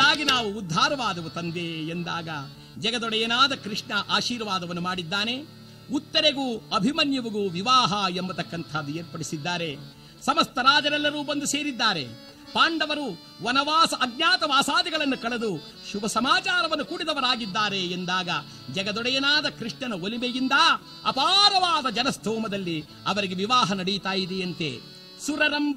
ಹೀಗಾಗಿ ನಾವು ಉದ್ಧಾರವಾದವು ತಂದೆ ಎಂದಾಗ ಜಗದೊಡೆಯನಾದ ಕೃಷ್ಣ ಆಶೀರ್ವಾದವನ್ನು ಮಾಡಿದ್ದಾನೆ. ಉತ್ತರೆಗೂ ಅಭಿಮನ್ಯುವಿಗೂ ವಿವಾಹ ಎಂಬತಕ್ಕಂಥದ್ದು ಏರ್ಪಡಿಸಿದ್ದಾರೆ. ಸಮಸ್ತ ರಾಜರೆಲ್ಲರೂ ಬಂದು ಸೇರಿದ್ದಾರೆ. ಪಾಂಡವರು ವನವಾಸ ಅಜ್ಞಾತವಾಸಾದಿಗಳನ್ನು ಕಳೆದು ಶುಭ ಸಮಾಚಾರವನ್ನು ಕೂಡಿದವರಾಗಿದ್ದಾರೆ ಎಂದಾಗ ಜಗದೊಡೆಯನಾದ ಕೃಷ್ಣನ ಒಲಿಮೆಯಿಂದ ಅಪಾರವಾದ ಜನಸ್ತೋಮದಲ್ಲಿ ಅವರಿಗೆ ವಿವಾಹ ನಡೆಯುತ್ತಾ ಇದೆಯಂತೆ. ಸುರರಂಬ